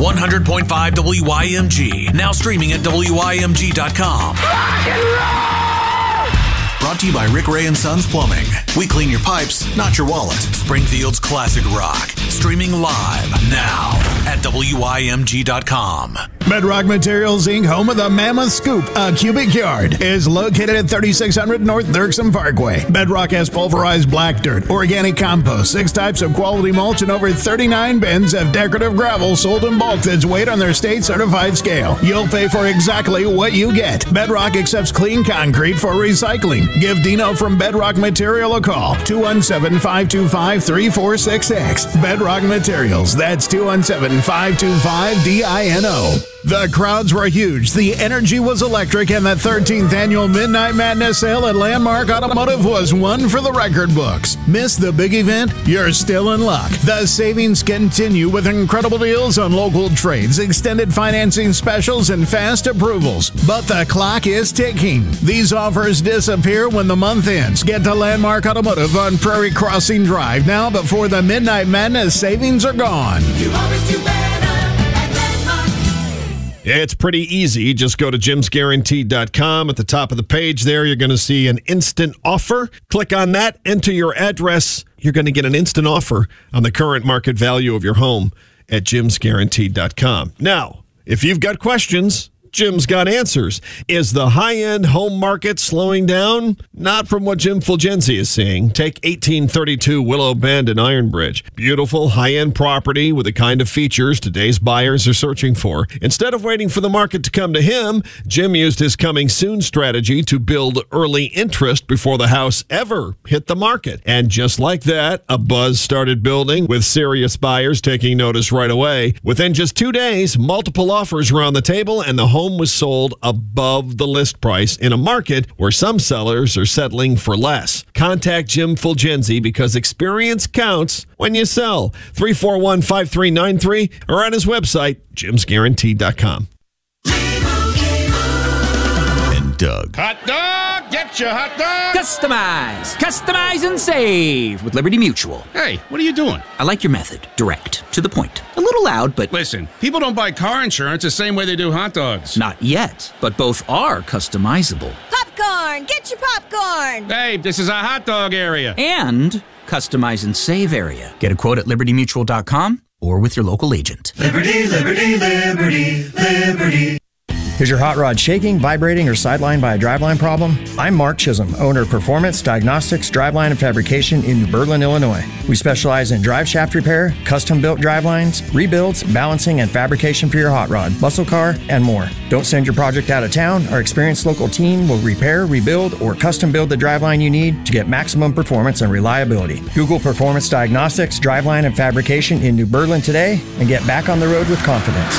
100.5 WYMG. Now streaming at WYMG.com. Rock and roll! Brought to you by Rick Ray and Sons Plumbing. We clean your pipes, not your wallet. Springfield's classic rock. Streaming live now at WYMG.com. Bedrock Materials, Inc., home of the Mammoth Scoop, a cubic yard, is located at 3600 North Dirksen Parkway. Bedrock has pulverized black dirt, organic compost, 6 types of quality mulch, and over 39 bins of decorative gravel sold in bulk that's weighed on their state-certified scale. You'll pay for exactly what you get. Bedrock accepts clean concrete for recycling. Give Dino from Bedrock Material a call, 217-525-3466. Bedrock Materials, that's 217-525-DINO. The crowds were huge, the energy was electric, and the 13th annual Midnight Madness sale at Landmark Automotive was one for the record books. Miss the big event? You're still in luck. The savings continue with incredible deals on local trades, extended financing specials, and fast approvals. But the clock is ticking. These offers disappear when the month ends. Get to Landmark Automotive on Prairie Crossing Drive now before the Midnight Madness savings are gone. You always do better. It's pretty easy. Just go to jimsguaranteed.com. At the top of the page there, you're going to see an instant offer. Click on that, enter your address. You're going to get an instant offer on the current market value of your home at jimsguaranteed.com. Now, if you've got questions, Jim's got answers. Is the high-end home market slowing down? Not from what Jim Fulgenzi is seeing. Take 1832 Willow Bend in Ironbridge. Beautiful high-end property with the kind of features today's buyers are searching for. Instead of waiting for the market to come to him, Jim used his coming soon strategy to build early interest before the house ever hit the market. And just like that, a buzz started building with serious buyers taking notice right away. Within just 2 days, multiple offers were on the table and the home was sold above the list price in a market where some sellers are settling for less. Contact Jim Fulgenzi because experience counts when you sell. 341-5393 or on his website, jimsguaranteed.com. And Doug. Hot dog! Get your hot dog! Customize! Customize and save with Liberty Mutual. Hey, what are you doing? I like your method. Direct. To the point. A little loud, but... Listen, people don't buy car insurance the same way they do hot dogs. Not yet, but both are customizable. Popcorn! Get your popcorn! Hey, this is a hot dog area. And customize and save area. Get a quote at libertymutual.com or with your local agent. Liberty, liberty, liberty, liberty. Is your hot rod shaking, vibrating, or sidelined by a driveline problem? I'm Mark Chisholm, owner of Performance Diagnostics Driveline and Fabrication in New Berlin, Illinois. We specialize in drive shaft repair, custom-built drivelines, rebuilds, balancing, and fabrication for your hot rod, muscle car, and more. Don't send your project out of town. Our experienced local team will repair, rebuild, or custom-build the driveline you need to get maximum performance and reliability. Google Performance Diagnostics Driveline and Fabrication in New Berlin today and get back on the road with confidence.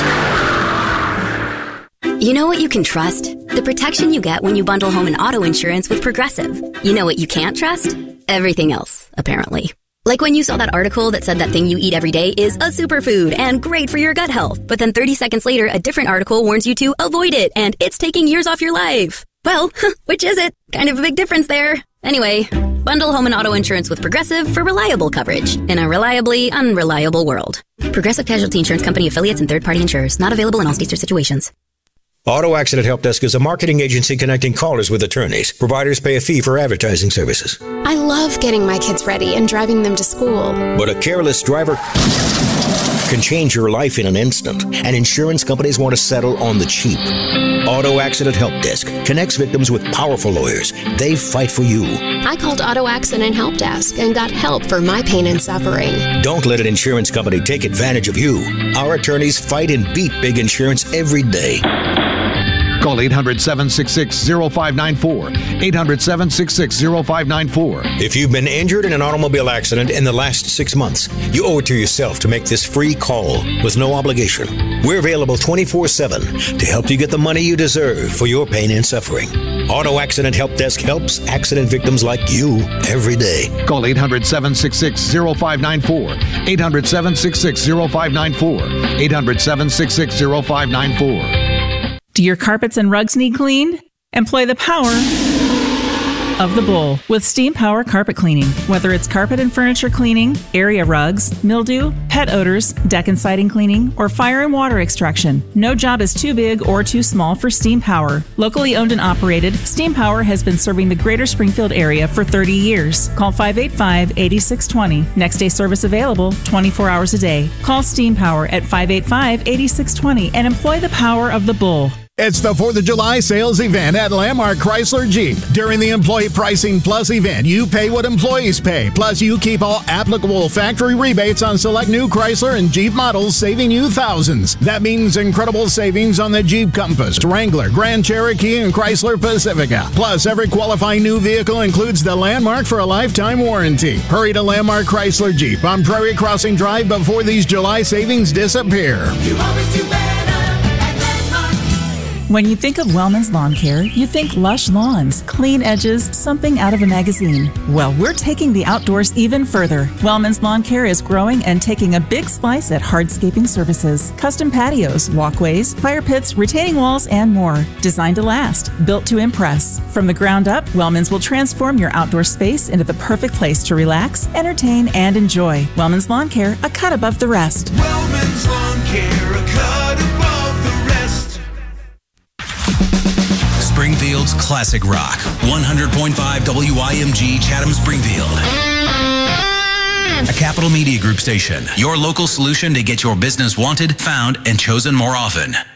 You know what you can trust? The protection you get when you bundle home and auto insurance with Progressive. You know what you can't trust? Everything else, apparently. Like when you saw that article that said that thing you eat every day is a superfood and great for your gut health, but then 30 seconds later, a different article warns you to avoid it and it's taking years off your life. Well, which is it? Kind of a big difference there. Anyway, bundle home and auto insurance with Progressive for reliable coverage in a reliably unreliable world. Progressive Casualty Insurance Company affiliates and third-party insurers. Not available in all states or situations. Auto Accident Help Desk is a marketing agency connecting callers with attorneys. Providers pay a fee for advertising services. I love getting my kids ready and driving them to school. But a careless driver can change your life in an instant, and insurance companies want to settle on the cheap. Auto Accident Help Desk connects victims with powerful lawyers. They fight for you. I called Auto Accident Help Desk and got help for my pain and suffering. Don't let an insurance company take advantage of you. Our attorneys fight and beat big insurance every day. Call 800-766-0594. 800-766-0594. If you've been injured in an automobile accident in the last 6 months, you owe it to yourself to make this free call with no obligation. We're available 24/7 to help you get the money you deserve for your pain and suffering. Auto Accident Help Desk helps accident victims like you every day. Call 800-766-0594. 800-766-0594. 800-766-0594. Do your carpets and rugs need cleaned? Employ the power of the Bull with Steam Power Carpet Cleaning. Whether it's carpet and furniture cleaning, area rugs, mildew, pet odors, deck and siding cleaning, or fire and water extraction, no job is too big or too small for Steam Power. Locally owned and operated, Steam Power has been serving the greater Springfield area for 30 years. Call 585-8620. Next day service available 24 hours a day. Call Steam Power at 585-8620 and employ the power of the Bull. It's the 4th of July sales event at Landmark Chrysler Jeep. During the Employee Pricing Plus event, you pay what employees pay. Plus, you keep all applicable factory rebates on select new Chrysler and Jeep models, saving you thousands. That means incredible savings on the Jeep Compass, Wrangler, Grand Cherokee, and Chrysler Pacifica. Plus, every qualifying new vehicle includes the Landmark for a lifetime warranty. Hurry to Landmark Chrysler Jeep on Prairie Crossing Drive before these July savings disappear. You always do better. When you think of Wellman's Lawn Care, you think lush lawns, clean edges, something out of a magazine. Well, we're taking the outdoors even further. Wellman's Lawn Care is growing and taking a big slice at hardscaping services, custom patios, walkways, fire pits, retaining walls, and more. Designed to last, built to impress. From the ground up, Wellman's will transform your outdoor space into the perfect place to relax, entertain, and enjoy. Wellman's Lawn Care, a cut above the rest. Wellman's Lawn Care, a cut above the rest. Springfield's classic rock. 100.5 WIMG Chatham Springfield. A Capital Media Group station. Your local solution to get your business wanted, found, and chosen more often.